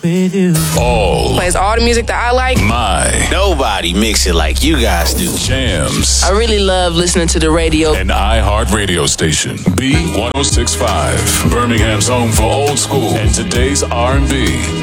with you. Plays all the music that I like. Nobody mix it like you guys do. Jams. I really love listening to the radio. An iHeart radio station. B1065. Birmingham's home for old school and today's R&B.